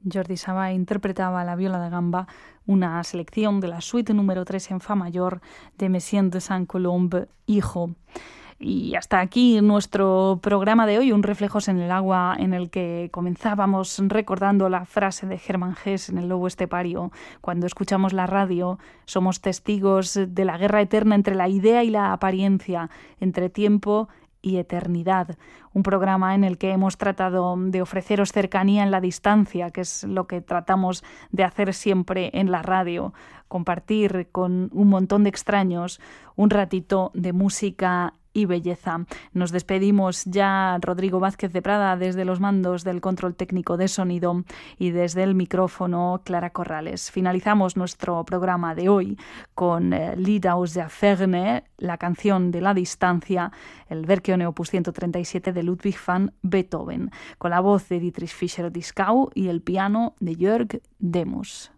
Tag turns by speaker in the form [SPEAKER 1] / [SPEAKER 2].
[SPEAKER 1] Jordi Savall interpretaba la viola da gamba, una selección de la suite número 3 en fa mayor de Messiaen de Saint-Colombe, hijo. Y hasta aquí nuestro programa de hoy, un Reflejos en el agua, en el que comenzábamos recordando la frase de Hermann Hesse en El lobo estepario. Cuando escuchamos la radio, somos testigos de la guerra eterna entre la idea y la apariencia, entre tiempo y eternidad. Un programa en el que hemos tratado de ofreceros cercanía en la distancia, que es lo que tratamos de hacer siempre en la radio, compartir con un montón de extraños un ratito de música y belleza. Nos despedimos ya, Rodrigo Vázquez de Prada, desde los mandos del control técnico de sonido, y desde el micrófono, Clara Corrales. Finalizamos nuestro programa de hoy con Lied aus der Ferne, la canción de la distancia, el Verkehone opus 137 de Ludwig van Beethoven, con la voz de Dietrich Fischer-Dieskau y el piano de Jörg Demus.